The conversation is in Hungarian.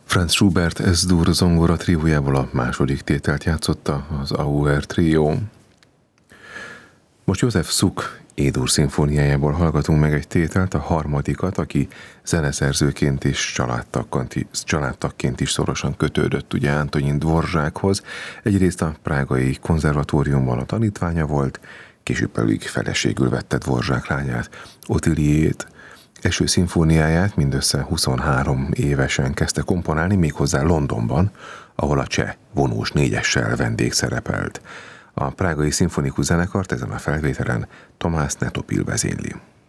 Franz Schubert S-dur zongora triójából a második tételt játszotta az Auer trió. Most József Suk E-dur szimfóniájából hallgatunk meg egy tételt, a harmadikat, aki zeneszerzőként és családtagként is szorosan kötődött ugye Antonin Dvorzsákhoz. Egyrészt a prágai konzervatóriumban a tanítványa volt, később pedig feleségül vette Dvorzsák lányát, Otiliét. Első szimfóniáját mindössze 23 évesen kezdte komponálni, méghozzá Londonban, ahol a cseh vonós négyessel vendégszerepelt. A prágai szimfonikus zenekart ezen a felvételen Tomás Netopil vezényli.